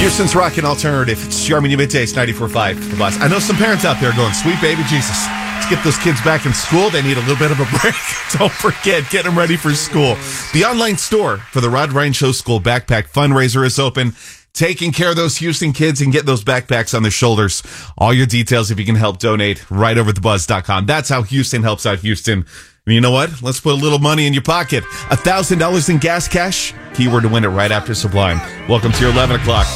Houston's Rockin' Alternative. It's Charmin Middays 94.5. The Buzz. I know some parents out there going, sweet baby Jesus. Let's get those kids back in school. They need a little bit of a break. Don't forget, get them ready for school. The online store for the Rod Ryan Show School Backpack Fundraiser is open. Taking care of those Houston kids and get those backpacks on their shoulders. All your details, if you can help donate, right over thebuzz.com. That's how Houston helps out Houston. And you know what? Let's put a little money in your pocket. $1,000 in gas cash. Keyword to win it right after Sublime. Welcome to your 11 o'clock.